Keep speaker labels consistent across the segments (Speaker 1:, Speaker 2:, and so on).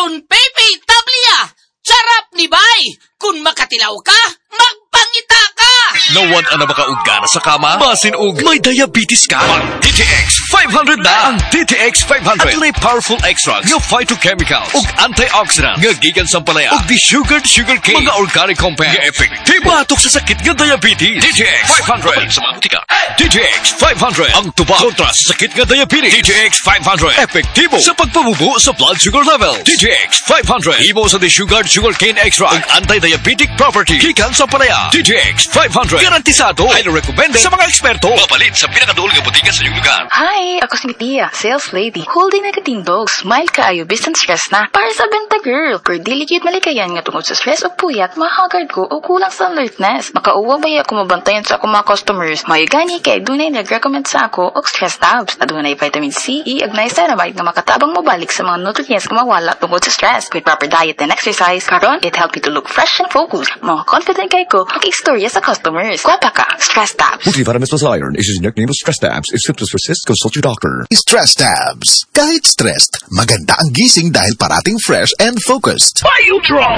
Speaker 1: John Pepe Tablia, charap ni Bay. Kung makatilaw ka, magpangita ka.
Speaker 2: Nawad na makaugana sa kama, masinug, may diabetes ka. Ang DTX 500 na. Ang DTX 500. At may powerful extracts ng phytochemicals ug antioxidants nga gikan sa palaya ug di-sugared sugarcane. Mga organic compounds nga epektibo batok sa sakit nga diabetes. DTX 500. Sa mga butika. DTX 500. Ang tuba kontra sa sakit nga diabetes. DTX 500. Epektibo sa pagpabubo sa blood sugar level. DTX 500. Ibo sa di-sugared sugarcane extract ug anti-diabetic property. Gikan sa palaya. DTX 500. Garantisado. Highly recommended sa mga eksperto. Mapalit sa pinakaduol nga butika sa iyong lugar.
Speaker 3: Hi! Ako si Tia, sales lady. Holding na katindog. Smile kaayo, business stress na. Para sa benta girl. Kung delicate malikayan nga tungod sa stress o puyat, mahagard ko o kulang sa alertness. Makauwa ba ako mabantayan sa akong mga customers? Mayugani kay dunay nag-recommend sa ako og stress tabs. Adunay vitamin C, E, ag niacinamide nga makatabang mobalik sa mga nutrients nga mawala tungod sa stress. With proper diet and exercise, karon it help you to look fresh and focused. Mga confident kay ko, makikistorya sa customers. Kwapa ka, stress tabs.
Speaker 4: Multivitamins plus iron is his nickname of stress tabs. If symptoms persist, consult your doctor.
Speaker 5: Stress tabs. Kahit stressed, maganda ang gising dahil parating fresh and focused.
Speaker 6: Biotrong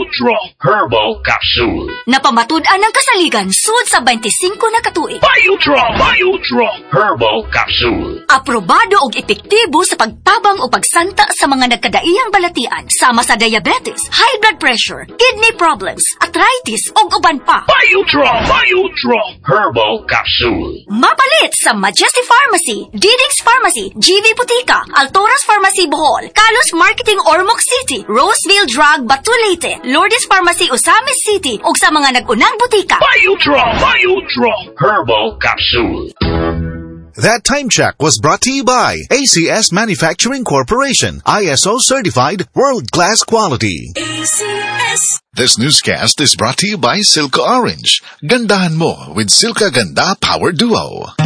Speaker 6: Herbal Capsule.
Speaker 7: Napamatud-an ng kasaligan sud sa 25 na katuig.
Speaker 6: Biotrong Herbal Capsule.
Speaker 7: Aprobado og epektibo sa pagtabang o pagsanta sa mga nagkadaiyang balatian sama sa diabetes, high blood pressure, kidney problems, arthritis ug uban pa.
Speaker 6: Biotrong Herbal Capsule.
Speaker 7: Mapalit sa Majesty Pharmacy, Diding's Pharmacy, GV Butika, Altoras Pharmacy Bohol, Kalos Marketing Ormoc City, Roseville Drug Batulete, Lourdes Pharmacy Osamis City ug sa mga nag-unang butika.
Speaker 6: Biotrong Herbal Capsule.
Speaker 5: That time check was brought to you by ACS Manufacturing Corporation, ISO certified world-class quality.
Speaker 7: ACS.
Speaker 5: This newscast is brought to you by Silco Orange. Gandahan mo with Silca Ganda Power Duo.